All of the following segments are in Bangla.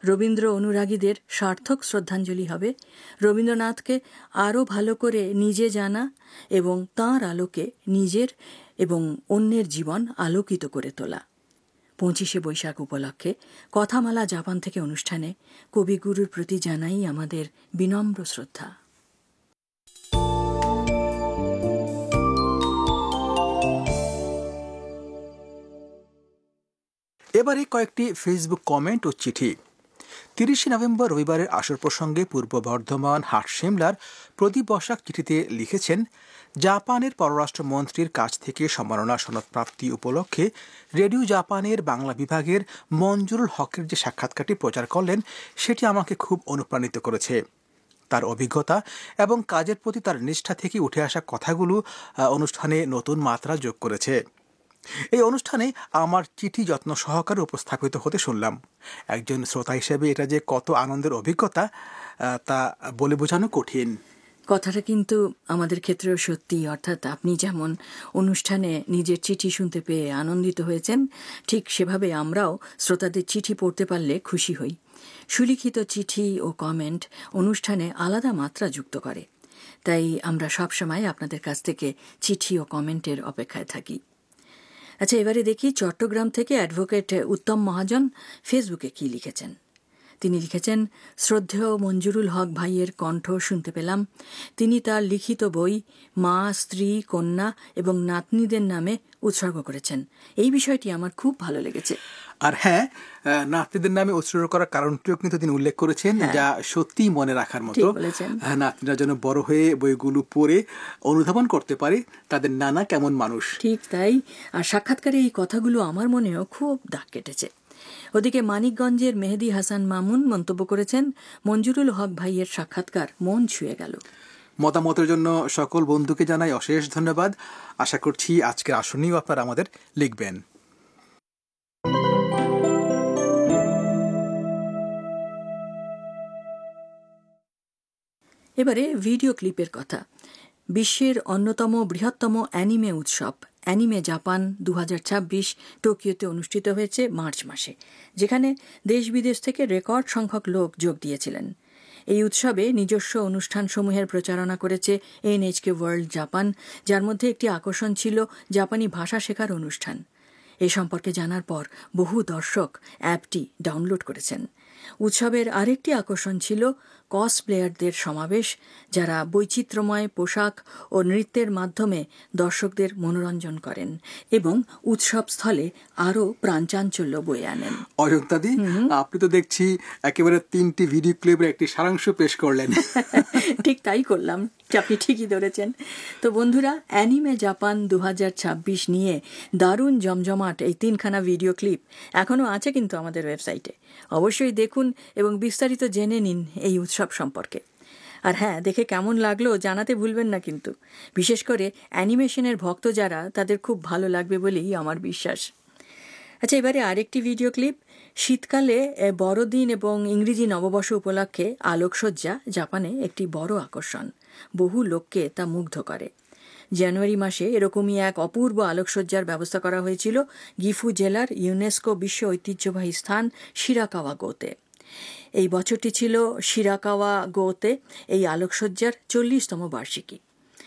রবীন্দ্র অনুরাগীদের সার্থক শ্রদ্ধাঞ্জলি হবে রবীন্দ্রনাথকে আরও ভালো করে নিজে জানা এবং তাঁর আলোকে নিজের এবং অন্যের জীবন আলোকিত করে তোলা। 25শে বৈশাখ উপলক্ষে কথামালা জাপান থেকে অনুষ্ঠানে কবিগুরুর প্রতি জানাই আমাদের বিনম্র শ্রদ্ধা। এবারে কয়েকটি ফেসবুক কমেন্ট ও চিঠি। 30শে নভেম্বর রবিবারের আসর প্রসঙ্গে পূর্ব বর্ধমান হাটশিমলার প্রদীপ বসাক চিঠিতে লিখেছেন, জাপানের পররাষ্ট্রমন্ত্রীর কাছ থেকে সম্মাননা সনদ প্রাপ্তি উপলক্ষে রেডিও জাপানের বাংলা বিভাগের মঞ্জুরুল হকের যে সাক্ষাৎকারটি প্রচার করলেন সেটি আমাকে খুব অনুপ্রাণিত করেছে। তার অভিজ্ঞতা এবং কাজের প্রতি তার নিষ্ঠা থেকে উঠে আসা কথাগুলো অনুষ্ঠানে নতুন মাত্রা যোগ করেছে। এই অনুষ্ঠানে আমার চিঠি যত্ন সহকারে উপস্থাপিত হতে শুনলাম। একজন শ্রোতা হিসেবে এটা যে কত আনন্দের অভিজ্ঞতা তা বলে বোঝানো কঠিন। কথাটা কিন্তু আমাদের ক্ষেত্রেও সত্যি, অর্থাৎ আপনি যেমন অনুষ্ঠানে নিজের চিঠি শুনতে পেয়ে আনন্দিত হয়েছেন, ঠিক সেভাবে আমরাও শ্রোতাদের চিঠি পড়তে পারলে খুশি হই। সুলিখিত চিঠি ও কমেন্ট অনুষ্ঠানে আলাদা মাত্রা যুক্ত করে, তাই আমরা সবসময় আপনাদের কাছ থেকে চিঠি ও কমেন্টের অপেক্ষায় থাকি। আচ্ছা, এবারে দেখি চট্টগ্রাম থেকে অ্যাডভোকেট উত্তম মহাজন ফেসবুকে কি লিখেছেন। তিনি লিখেছেন, শ্রদ্ধেয় মঞ্জুরুল হক ভাইয়ের কণ্ঠ শুনতে পেলাম। তিনি তার লিখিত বই মা, স্ত্রী, কন্যা এবং নাতনিদের নামে উৎসর্গ করেছেন। এই বিষয়টি আমার খুব ভালো লেগেছে। আর হ্যাঁ, নাতনিদের নামে উৎসর্গ করার কারণটিও কিন্তু তিনি উল্লেখ করেছেন, যা সত্যিই মনে রাখার মতো। নাতনিরা যেন বড় হয়ে বইগুলো পড়ে অনুধাবন করতে পারে তাদের নানা কেমন মানুষ। ঠিক তাই। আর সাক্ষাৎকারে এই কথাগুলো আমার মনেও খুব দাগ কেটেছে। ওদিকে মানিকগঞ্জের মেহেদি হাসান মামুন মন্তব্য করেছেন, মঞ্জুরুল হক ভাইয়ের সাক্ষাৎকার মন ছুঁয়ে গেল। মতামতের জন্য সকল বন্ধুকে জানাই অশেষ ধন্যবাদ। আশা করছি আজকের আসনেও আপনারা আমাদের লিখবেন। এবারে ভিডিও ক্লিপের কথা। বিশ্বের অন্যতম বৃহত্তম অ্যানিমে উৎসব অ্যানিমে জাপান 2026 টোকিওতে অনুষ্ঠিত হয়েছে মার্চ মাসে, যেখানে দেশ বিদেশ থেকে রেকর্ড সংখ্যক লোক যোগ দিয়েছিলেন। এই উৎসবে নিজস্ব অনুষ্ঠানসমূহের প্রচারণা করেছে NHK ওয়ার্ল্ড জাপান, যার মধ্যে একটি আকর্ষণ ছিল জাপানি ভাষা শেখার অনুষ্ঠান। এ সম্পর্কে জানার পর বহু দর্শক অ্যাপটি ডাউনলোড করেছেন। উৎসবের আরেকটি আকর্ষণ ছিল কসপ্লেয়ারদের সমাবেশ, যারা বৈচিত্র্যময় পোশাক ও নৃত্যের মাধ্যমে দর্শকদের মনোরঞ্জন করেন এবং উৎসবস্থলে আরও প্রাণচাঞ্চল্য বয়ে আনেন। অজন্তাদি, আপনি তো দেখছি একেবারে 3টি ভিডিও ক্লিপের একটি সারাংশ পেশ করলেন। ঠিক তাই করলাম, আপনি ঠিকই ধরেছেন। তো বন্ধুরা, অ্যানিমে জাপান 2026 নিয়ে দারুণ জমজমাট এই 3খানা ভিডিও ক্লিপ এখনও আছে কিন্তু আমাদের ওয়েবসাইটে। অবশ্যই দেখুন এবং বিস্তারিত জেনে নিন এই উৎসব সম্পর্কে। আর হ্যাঁ, দেখে কেমন লাগলো জানাতে ভুলবেন না কিন্তু। বিশেষ করে অ্যানিমেশনের ভক্ত যারা, তাদের খুব ভালো লাগবে বলেই আমার বিশ্বাস। আচ্ছা, এবারে আরেকটি ভিডিও ক্লিপ। শীতকালে বড়দিন এবং ইংরেজি নববর্ষ উপলক্ষে আলোকসজ্জা জাপানে একটি বড় আকর্ষণ। বহু লোককে তা মুগ্ধ করে। জানুয়ারি মাসে এরকমই এক অপূর্ব আলোকসজ্জার ব্যবস্থা করা হয়েছিল গিফু জেলার ইউনেস্কো বিশ্ব ঐতিহ্যবাহী স্থান শিরাকাওয়া গোতে। এই বছরটি ছিল শিরাকাওয়া গোতে এই আলোকসজ্জার 40তম বার্ষিকী।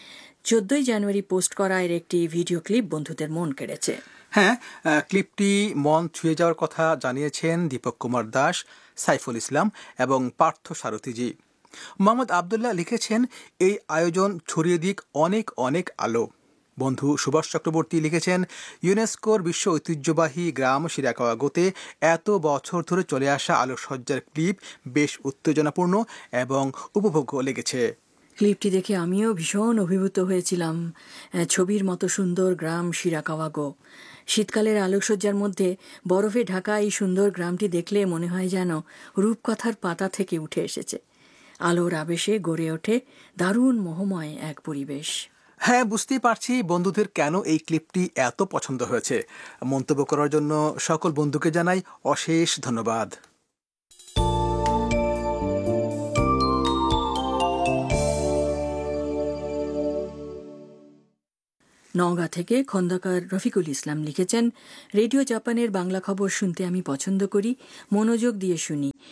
14 জানুয়ারি পোস্ট করা এর একটি ভিডিও ক্লিপ বন্ধুদের মন কেড়েছে। হ্যাঁ, ক্লিপটি মন ছুঁয়ে যাওয়ার কথা জানিয়েছেন দীপক কুমার দাস, সাইফুল ইসলাম এবং পার্থ সারথীজি। মোহাম্মদ আবদুল্লাহ লিখেছেন, এই আয়োজন ছড়িয়ে দিক অনেক অনেক আলো। বন্ধু সুভাষ চক্রবর্তী লিখেছেন, ইউনেস্কোর বিশ্ব ঐতিহ্যবাহী গ্রাম শিরাকাওয়া গোতে এত বছর ধরে চলে আসা আলোকসজ্জার ক্লিপ বেশ উত্তেজনাপূর্ণ এবং উপভোগ্য লেগেছে। ক্লিপটি দেখে আমিও ভীষণ অভিভূত হয়েছিলাম। ছবির মতো সুন্দর গ্রাম শিরাকাওয়া গো। শীতকালের আলোকসজ্জার মধ্যে বরফে ঢাকা এই সুন্দর গ্রামটি দেখলে মনে হয় যেন রূপকথার পাতা থেকে উঠে এসেছে। আলোর আবেশে গড়ে ওঠে দারুণ মোহময় এক পরিবেশ। হ্যাঁ, বুঝতেই পারছি বন্ধুদের কেন এই ক্লিপটি এত পছন্দ হয়েছে। মন্তব্য করার জন্য সকল বন্ধুকে জানাই অশেষ ধন্যবাদ। নওগাঁ থেকে খন্দকার রফিকুল ইসলাম লিখেছেন, রেডিও জাপানের বাংলা খবর শুনতে আমি পছন্দ করি, মনোযোগ দিয়ে শুনি।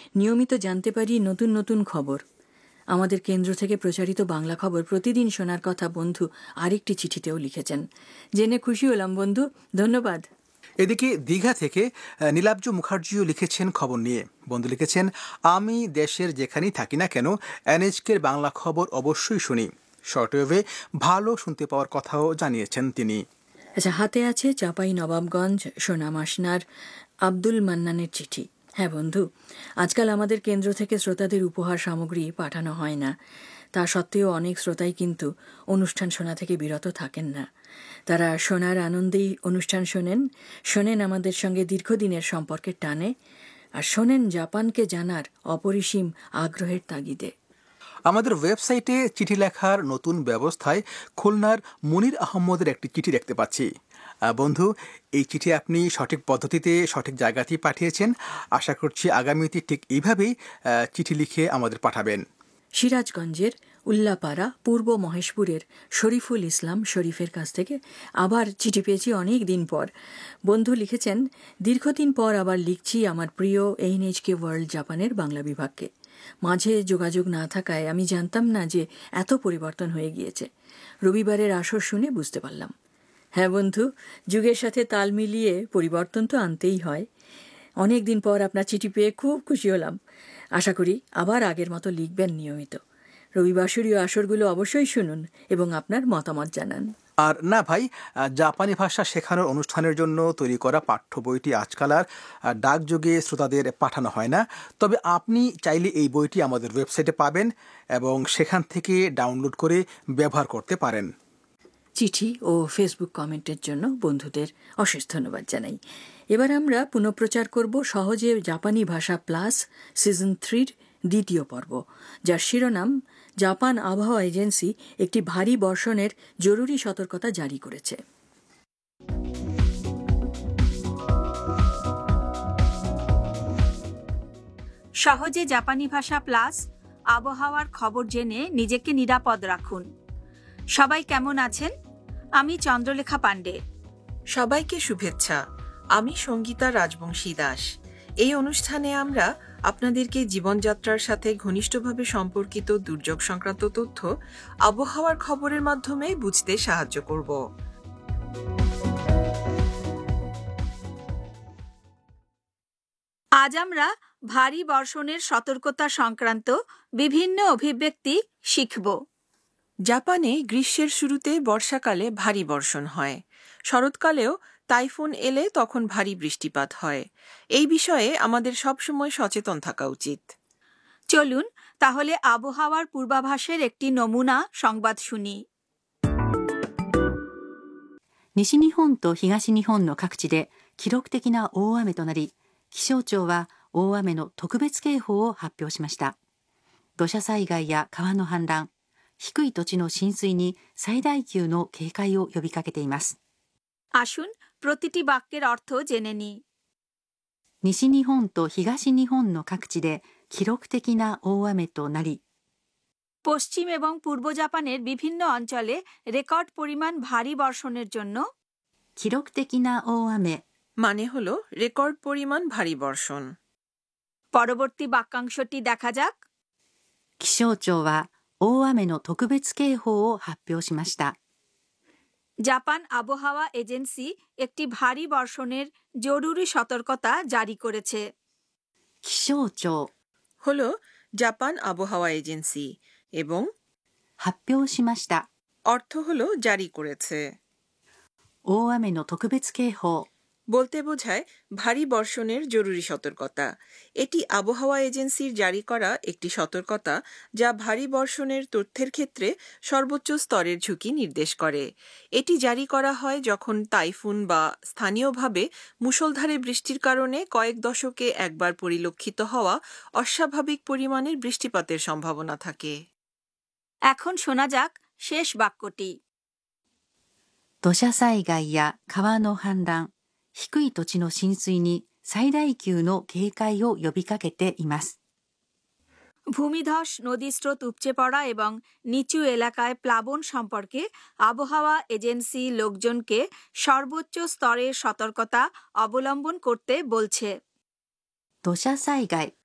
নিয়মিত জানতে পারি নতুন নতুন খবর। আমাদের কেন্দ্র থেকে প্রচারিত বাংলা খবর প্রতিদিন শোনার কথা বন্ধু আরেকটি চিঠিতেও লিখেছেন। জেনে খুশি হলাম বন্ধু, ধন্যবাদ। এদিকে দীঘা থেকে নীলাব্জ মুখার্জিও লিখেছেন খবর নিয়ে। বন্ধু লিখেছেন, আমি দেশের যেখানেই থাকি না কেন এনএচকের বাংলা খবর অবশ্যই শুনি। শর্টওয়েভে ভালো শুনতে পাওয়ার কথাও জানিয়েছেন তিনি। আচ্ছা, হাতে আছে চাঁপাই নবাবগঞ্জ সোনাম আসনার আব্দুল মান্নানের চিঠি। হ্যাঁ বন্ধু, আজকাল আমাদের কেন্দ্র থেকে শ্রোতাদের উপহার সামগ্রী পাঠানো হয় না। তা সত্ত্বেও অনেক শ্রোতাই কিন্তু অনুষ্ঠান শোনা থেকে বিরত থাকেন না। তারা শোনার আনন্দেই অনুষ্ঠান শোনেন আমাদের সঙ্গে দীর্ঘদিনের সম্পর্কের টানে, আর শোনেন জাপানকে জানার অপরিসীম আগ্রহের তাগিদে। আমাদের ওয়েবসাইটে চিঠি লেখার নতুন ব্যবস্থায় খুলনার মুনির আহমদের একটি চিঠি দেখতে পাচ্ছি। বন্ধু, এই চিঠি আপনি সঠিক পদ্ধতিতে সঠিক জায়গাতেই পাঠিয়েছেন। আশা করছি আগামীতে ঠিক এইভাবেই চিঠি লিখে আমাদের পাঠাবেন। সিরাজগঞ্জের উল্লাপাড়া পূর্ব মহেশপুরের শরীফুল ইসলাম শরীফের কাছ থেকে আবার চিঠি পেয়েছি অনেক দিন পর। বন্ধু লিখেছেন, দীর্ঘদিন পর আবার লিখছি আমার প্রিয় এনএচকে ওয়ার্ল্ড জাপানের বাংলা বিভাগকে। মাঝে যোগাযোগ না থাকায় আমি জানতাম না যে এত পরিবর্তন হয়ে গিয়েছে। রবিবারের আসর শুনে বুঝতে পারলাম। হ্যাঁ বন্ধু, যুগের সাথে তাল মিলিয়ে পরিবর্তন তো আনতেই হয়। অনেক দিন পর আপনার চিঠি পেয়ে খুব খুশি হলাম। আশা করি আবার আগের মতো লিখবেন নিয়মিত। রবিবাসরীয় আসরগুলো অবশ্যই শুনুন এবং আপনার মতামত জানান। আর না ভাই, জাপানি ভাষা শেখানোর অনুষ্ঠানের জন্য তৈরি করা পাঠ্য বইটি আজকাল আর ডাকযোগে শ্রোতাদের পাঠানো হয় না। তবে আপনি চাইলে এই বইটি আমাদের ওয়েবসাইটে পাবেন এবং সেখান থেকে ডাউনলোড করে ব্যবহার করতে পারেন। চিঠি ও ফেসবুক কমেন্টের জন্য বন্ধুদের অশেষ ধন্যবাদ জানাই। এবার আমরা পুনঃপ্রচার করব সহজে জাপানি ভাষা প্লাস সিজন 3-র দ্বিতীয় পর্ব, যার শিরোনাম জাপান আবহাওয়া এজেন্সি একটি ভারী বর্ষণের জরুরি সতর্কতা জারি করেছে। সহজে জাপানি ভাষা প্লাস আবহাওয়ার খবর জেনে নিজেকে নিরাপদ রাখুন। সবাই কেমন আছেন? আমি চন্দ্রলেখা পাণ্ডে। সবাইকে শুভেচ্ছা। আমি সঙ্গীতা রাজবংশী দাস। এই অনুষ্ঠানে আমরা আপনাদেরকে জীবনযাত্রার সাথে ঘনিষ্ঠভাবে সম্পর্কিত দুর্যোগ সংক্রান্ত তথ্য আবহাওয়ার খবরের মাধ্যমে বুঝতে সাহায্য করব। আজ আমরা ভারী বর্ষণের সতর্কতা সংক্রান্ত বিভিন্ন অভিব্যক্তি শিখব। জাপানে গ্রীষ্মের শুরুতে বর্ষাকালে ভারী বর্ষণ হয়। শরৎকালেও টাইফুন এলে তখন ভারী বৃষ্টিপাত হয়। এই বিষয়ে আমাদের সবসময় সচেতন থাকা উচিত। চলুন তাহলে আবহাওয়ার পূর্বাভাসের একটি নমুনা সংবাদ শুনি। 西日本と東日本の各地で記録的な大雨となり、気象庁は大雨の特別警報を発表しました。土砂災害や川の氾濫、低い土地の浸水に最大級の警戒を呼びかけています。 আসুন প্রতিটি বাক্যের অর্থ জেনে নিই। 西日本と東日本の各地で記録的な大雨となり、 পশ্চিম এবং পূর্ব জাপানের বিভিন্ন অঞ্চলে রেকর্ড পরিমাণ ভারী বর্ষণের জন্য 記録的な大雨 মানে হলো রেকর্ড পরিমাণ ভারী বর্ষণ। পরবর্তী বাক্যাংশটি দেখা যাক। 気象庁は大雨の特別警報を発表しました。 জাপান আবহাওয়া এজেন্সি একটি ভারী বর্ষণের জরুরি সতর্কতা জারি করেছে। 気象庁 হলো জাপান আবহাওয়া এজেন্সি এবং 発表しました অর্থ হলো জারি করেছে। 大雨の特別警報 বলতে বোঝায় ভারী বর্ষণের জরুরি সতর্কতা। এটি আবহাওয়া এজেন্সির জারি করা একটি সতর্কতা যা ভারী বর্ষণের তথ্যের ক্ষেত্রে সর্বোচ্চ স্তরের ঝুঁকি নির্দেশ করে। এটি জারি করা হয় যখন টাইফুন বা স্থানীয়ভাবে মুষলধারে বৃষ্টির কারণে কয়েক দশকে একবার পরিলক্ষিত হওয়া অস্বাভাবিক পরিমাণের বৃষ্টিপাতের সম্ভাবনা থাকে। এখন শোনা যাক শেষ বাক্যটি। 土砂災害や川の氾濫、低い土地の浸水に最大級の警戒を呼びかけています。 ভূমিধস, নদী স্রোত উপচে পড়া এবং নিচু এলাকায় প্লাবন সম্পর্কে আবহাওয়া এজেন্সি লোকজনকে সর্বোচ্চ স্তরের সতর্কতা অবলম্বন করতে বলছে। 土砂災害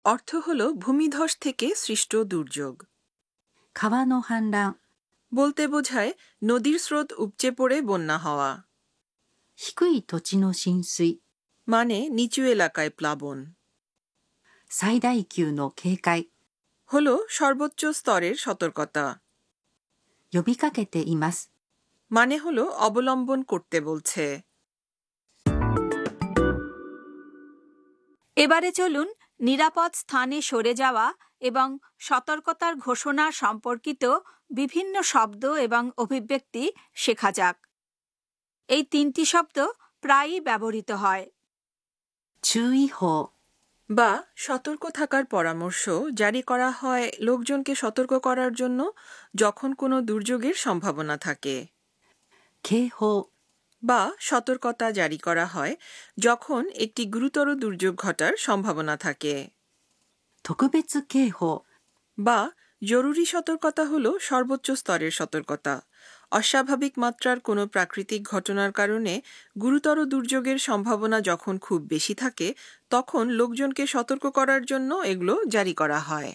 অর্থ হল ভূমিধস থেকে সৃষ্ট দুর্যোগ। 川の氾濫 বলতে বোঝায় নদীর স্রোত উপচে পড়ে বন্যা হওয়া, 低い土地の浸水 মানে নিচু এলাকায় প্লাবন, 最大級の警戒 হল সর্বোচ্চ স্তরের সতর্কতা, 呼びかけています মানে হল অবলম্বন করতে বলছে। এবারে চলুন নিরাপদ স্থানে সরে যাওয়া এবং সতর্কতার ঘোষণা সম্পর্কিত বিভিন্ন শব্দ এবং অভিব্যক্তি শেখা যাক। এই 3টি শব্দ প্রায়ই ব্যবহৃত হয়। 注意報 বা সতর্ক থাকার পরামর্শ জারি করা হয় লোকজনকে সতর্ক করার জন্য যখন কোনো দুর্যোগের সম্ভাবনা থাকে। 警報 বা সতর্কতা জারি করা হয় যখন একটি গুরুতর দুর্যোগ ঘটার সম্ভাবনা থাকে। 特別警報 বা জরুরি সতর্কতা হল সর্বোচ্চ স্তরের সতর্কতা। অস্বাভাবিক মাত্রার কোনো প্রাকৃতিক ঘটনার কারণে গুরুতর দুর্যোগের সম্ভাবনা যখন খুব বেশি থাকে তখন লোকজনকে সতর্ক করার জন্য এগুলো জারি করা হয়।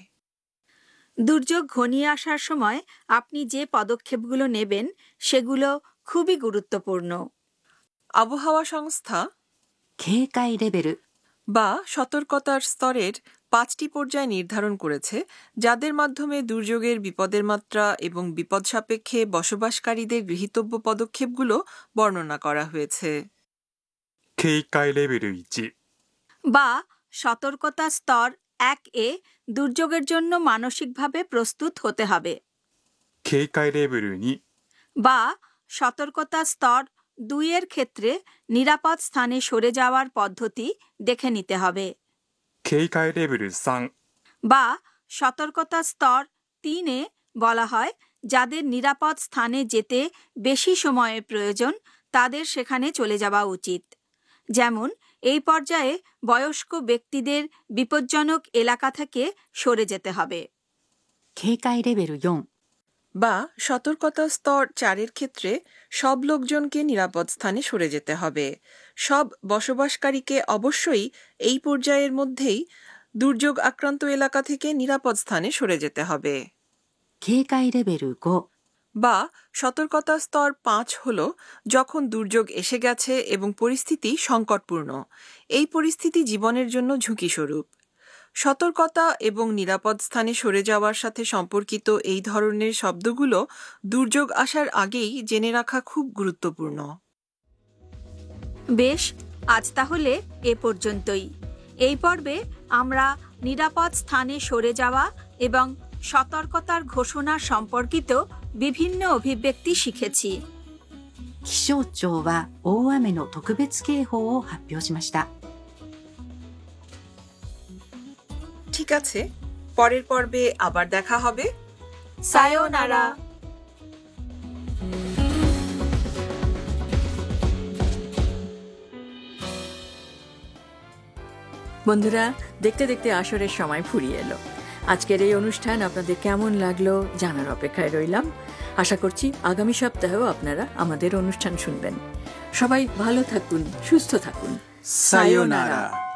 দুর্যোগ ঘনিয়ে আসার সময় আপনি যে পদক্ষেপগুলো নেবেন সেগুলো খুবই গুরুত্বপূর্ণ। আবহাওয়া সংস্থা 警戒レベル বা সতর্কতার স্তরের 5টি পর্যায় নির্ধারণ করেছে, যাদের মাধ্যমে দুর্যোগের বিপদের মাত্রা এবং বিপদ সাপেক্ষে বসবাসকারীদের গৃহীতব্য পদক্ষেপগুলো বর্ণনা করা হয়েছে। 警戒レベル1 বা সতর্কতা স্তর 1 এ দুর্যোগের জন্য মানসিকভাবে প্রস্তুত হতে হবে। 警戒レベル2 বা সতর্কতা স্তর 2 এর ক্ষেত্রে নিরাপদ স্থানে সরে যাওয়ার পদ্ধতি দেখে নিতে হবে। 警戒レベル3 বা সতর্কতা স্তর 3 এ বলা হয় যাদের নিরাপদ স্থানে যেতে বেশি সময়ের প্রয়োজন তাদের সেখানে চলে যাওয়া উচিত। যেমন এই পর্যায়ে বয়স্ক ব্যক্তিদের বিপজ্জনক এলাকা থেকে সরে যেতে হবে। 警戒レベル4 বা সতর্কতা স্তর 4 এর ক্ষেত্রে সব লোকজনকে নিরাপদ স্থানে সরে যেতে হবে। সব বসবাসকারীকে অবশ্যই এই পর্যায়ের মধ্যেই দুর্যোগ আক্রান্ত এলাকা থেকে নিরাপদ স্থানে সরে যেতে হবে। 警戒レベル5 বা সতর্কতা স্তর 5 হল যখন দুর্যোগ এসে গেছে এবং পরিস্থিতি সংকটপূর্ণ, এই পরিস্থিতি জীবনের জন্য ঝুঁকিস্বরূপ। সতর্কতা এবং নিরাপদ স্থানে সরে যাওয়ার সাথে সম্পর্কিত এই ধরনের শব্দগুলো দুর্যোগ আসার আগেই জেনে রাখা খুব গুরুত্বপূর্ণ। বেশ, আজ তাহলে এ পর্যন্তই। এই পর্বে আমরা নিরাপদ স্থানে সরে যাওয়া এবং সতর্কতার ঘোষণা সম্পর্কিত বিভিন্ন অভিব্যক্তি শিখেছি। 気象庁は大雨の特別警報を発表しました。 ঠিক আছে, পরের পর্বে আবার দেখা হবে। সায়োনারা। বন্ধুরা, দেখতে দেখতে আসরের সময় ফুরিয়ে এলো। আজকের এই অনুষ্ঠান আপনাদের কেমন লাগলো জানার অপেক্ষায় রইলাম। আশা করছি আগামী সপ্তাহেও আপনারা আমাদের অনুষ্ঠান শুনবেন। সবাই ভালো থাকুন, সুস্থ থাকুন। সায়োনারা।